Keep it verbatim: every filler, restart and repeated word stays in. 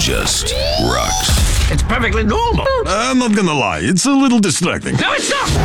just rocks. It's perfectly normal. I'm not gonna lie, it's a little distracting. No, it's not!